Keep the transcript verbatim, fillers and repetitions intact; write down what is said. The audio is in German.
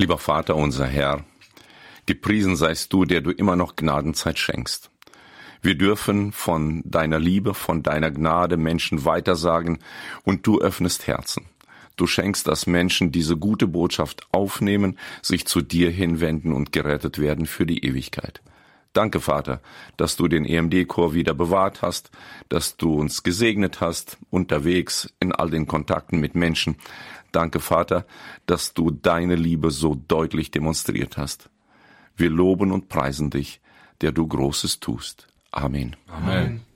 Lieber Vater, unser Herr, gepriesen seist du, der du immer noch Gnadenzeit schenkst. Wir dürfen von deiner Liebe, von deiner Gnade Menschen weitersagen und du öffnest Herzen. Du schenkst, dass Menschen diese gute Botschaft aufnehmen, sich zu dir hinwenden und gerettet werden für die Ewigkeit. Danke, Vater, dass du den E M D-Chor wieder bewahrt hast, dass du uns gesegnet hast, unterwegs in all den Kontakten mit Menschen. Danke, Vater, dass du deine Liebe so deutlich demonstriert hast. Wir loben und preisen dich, der du Großes tust. Amen. Amen.